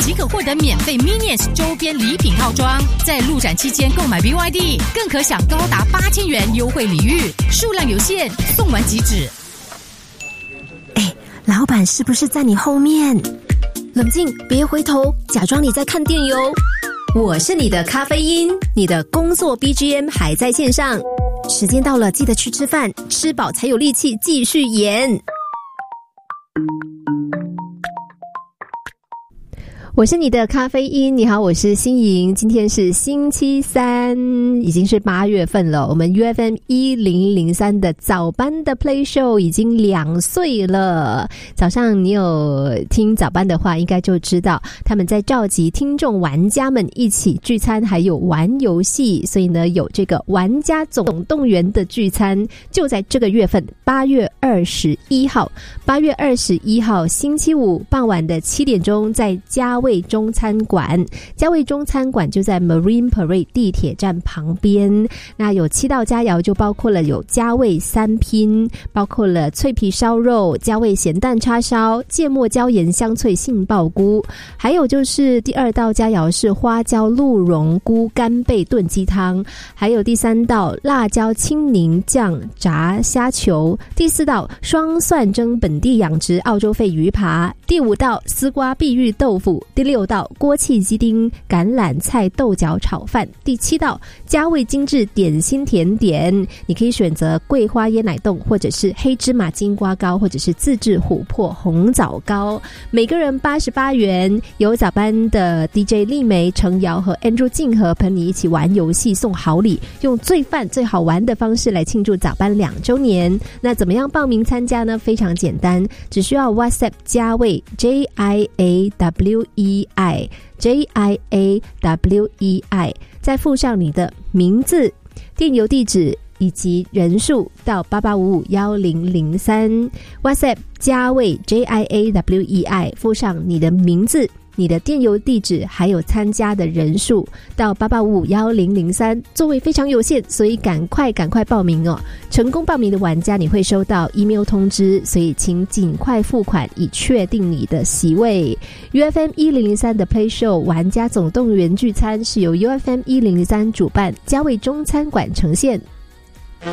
即可获得免费 Minions 周边礼品套装。在入展期间购买 BYD， 更可享高达8000元优惠礼遇，数量有限，送完即止。 老板是不是在你后面？冷静，别回头，假装你在看电邮。我是你的咖啡因，你的工作 BGM 还在线上。时间到了，记得去吃饭，吃饱才有力气继续演。我是你的咖啡因，你好，我是欣莹。今天是星期三，已经是8月份了。我们 UFM 1003的早班的 Play Show 已经2岁了。早上你有听早班的话，应该就知道他们在召集听众玩家们一起聚餐，还有玩游戏。所以呢，有这个玩家总动员的聚餐，就在这个月份8月21号，8月21号星期五傍晚的7点钟，在嘉味中餐馆。嘉味中餐馆就在 Marine Parade 地铁站旁边。那有7道佳肴，就包括了有嘉味三拼，包括了脆皮烧肉、嘉味咸蛋叉烧、芥末椒盐香脆杏鲍菇，还有就是第2道佳肴是花椒鹿茸菇干贝炖鸡汤，还有第3道辣椒青柠酱炸虾球，第4道双蒜蒸本地养殖澳洲鲱鱼扒，第5道丝瓜碧玉豆腐，第6道锅气鸡丁橄榄菜豆角炒饭，第7道嘉味精致点心甜点。你可以选择桂花椰奶冻，或者是黑芝麻金瓜糕，或者是自制琥珀红枣糕，每个人88元。有早班的 DJ 丽梅、程瑶和 Andrew 静和陪你一起玩游戏送好礼，用最饭最好玩的方式来庆祝早班2周年。那怎么样报名参加呢？非常简单，只需要 WhatsApp 嘉味 JIAWEI 再附上你的名字、电邮地址以及人数到88551003。 WhatsApp 嘉味 JIAWEI 附上你的名字、你的电邮地址还有参加的人数到88551003。座位非常有限，所以赶快报名哦。成功报名的玩家你会收到 email 通知，所以请尽快付款以确定你的席位。 UFM 1003的 Play Show 玩家总动员聚餐是由 UFM 1003主办，嘉味中餐馆呈现。